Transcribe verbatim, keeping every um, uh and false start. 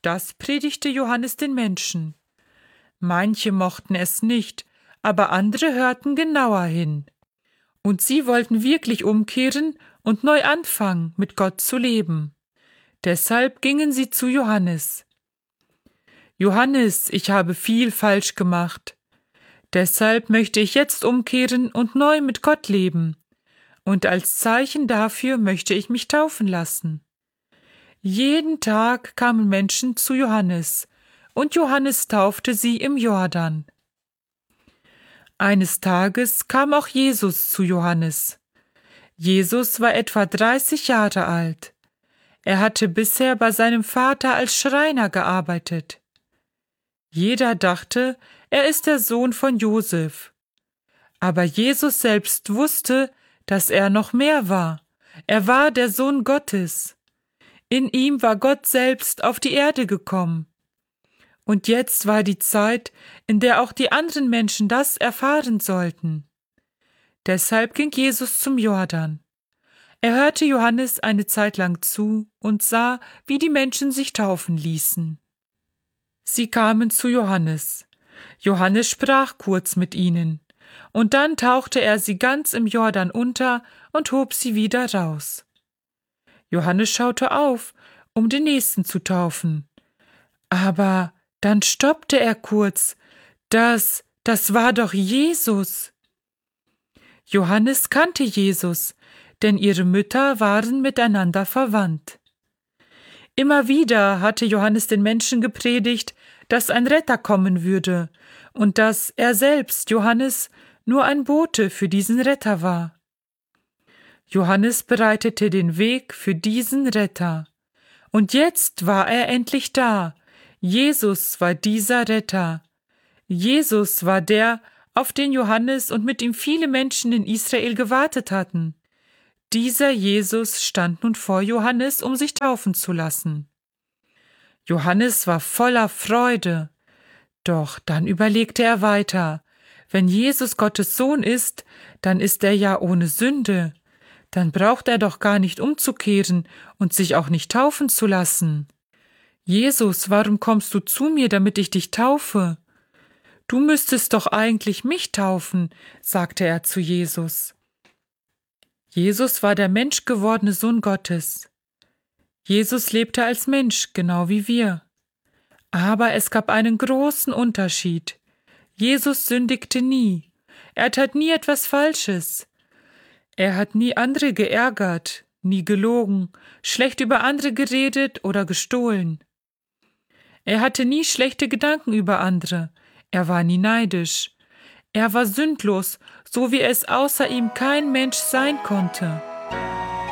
das predigte Johannes den Menschen. Manche mochten es nicht, aber andere hörten genauer hin. Und sie wollten wirklich umkehren und neu anfangen, mit Gott zu leben. Deshalb gingen sie zu Johannes. Johannes, ich habe viel falsch gemacht. Deshalb möchte ich jetzt umkehren und neu mit Gott leben. Und als Zeichen dafür möchte ich mich taufen lassen. Jeden Tag kamen Menschen zu Johannes, und Johannes taufte sie im Jordan. Eines Tages kam auch Jesus zu Johannes. Jesus war etwa dreißig Jahre alt. Er hatte bisher bei seinem Vater als Schreiner gearbeitet. Jeder dachte, er ist der Sohn von Josef. Aber Jesus selbst wusste, dass er noch mehr war. Er war der Sohn Gottes. In ihm war Gott selbst auf die Erde gekommen. Und jetzt war die Zeit, in der auch die anderen Menschen das erfahren sollten. Deshalb ging Jesus zum Jordan. Er hörte Johannes eine Zeit lang zu und sah, wie die Menschen sich taufen ließen. Sie kamen zu Johannes. Johannes sprach kurz mit ihnen, und dann tauchte er sie ganz im Jordan unter und hob sie wieder raus. Johannes schaute auf, um den Nächsten zu taufen. Aber dann stoppte er kurz. Das, das war doch Jesus. Johannes kannte Jesus, denn ihre Mütter waren miteinander verwandt. Immer wieder hatte Johannes den Menschen gepredigt, dass ein Retter kommen würde und dass er selbst, Johannes, nur ein Bote für diesen Retter war. Johannes bereitete den Weg für diesen Retter. Und jetzt war er endlich da. Jesus war dieser Retter. Jesus war der, auf den Johannes und mit ihm viele Menschen in Israel gewartet hatten. Dieser Jesus stand nun vor Johannes, um sich taufen zu lassen. Johannes war voller Freude. Doch dann überlegte er weiter. Wenn Jesus Gottes Sohn ist, dann ist er ja ohne Sünde. Dann braucht er doch gar nicht umzukehren und sich auch nicht taufen zu lassen. Jesus, warum kommst du zu mir, damit ich dich taufe? Du müsstest doch eigentlich mich taufen, sagte er zu Jesus. Jesus war der menschgewordene Sohn Gottes. Jesus lebte als Mensch, genau wie wir. Aber es gab einen großen Unterschied. Jesus sündigte nie. Er tat nie etwas Falsches. Er hat nie andere geärgert, nie gelogen, schlecht über andere geredet oder gestohlen. Er hatte nie schlechte Gedanken über andere. Er war nie neidisch. Er war sündlos, so wie es außer ihm kein Mensch sein konnte.